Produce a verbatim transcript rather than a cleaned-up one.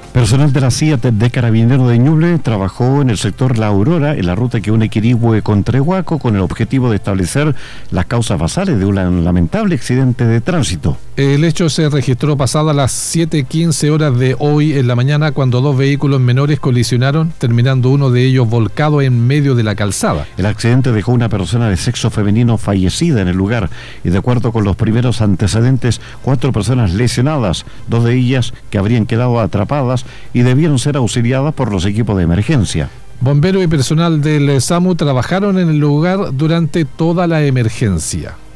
Personal de la C I A T de Carabineros de Ñuble trabajó en el sector La Aurora, en la ruta que une Quirihue con Trehuaco, con el objetivo de establecer las causas basales de un lamentable accidente de tránsito. El hecho se registró pasadas las siete quince horas de hoy en la mañana, cuando dos vehículos menores colisionaron, terminando uno de ellos volcado en medio de la calzada. El accidente dejó una persona de sexo femenino fallecida en el lugar y, de acuerdo con los primeros antecedentes, cuatro personas lesionadas, dos de ellas que habrían quedado atrapadas y debieron ser auxiliadas por los equipos de emergencia. Bomberos y personal del SAMU trabajaron en el lugar durante toda la emergencia.